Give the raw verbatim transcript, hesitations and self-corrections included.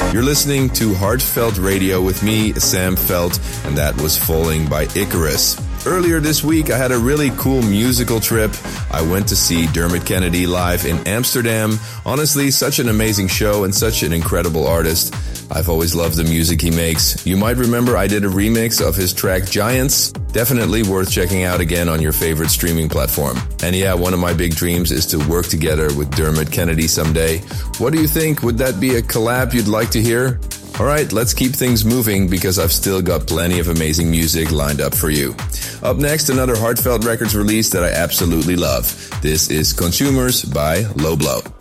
You're listening to Heartfelt Radio with me, Sam Felt, and that was Falling by Icarus. Earlier this week, I had a really cool musical trip. I went to see Dermot Kennedy live in Amsterdam. Honestly, such an amazing show and such an incredible artist. I've always loved the music he makes. You might remember I did a remix of his track Giants. Definitely worth checking out again on your favorite streaming platform. And yeah, one of my big dreams is to work together with Dermot Kennedy someday. What do you think? Would that be a collab you'd like to hear? Alright, let's keep things moving because I've still got plenty of amazing music lined up for you. Up next, another Heartfelt Records release that I absolutely love. This is Consumers by Low Blow.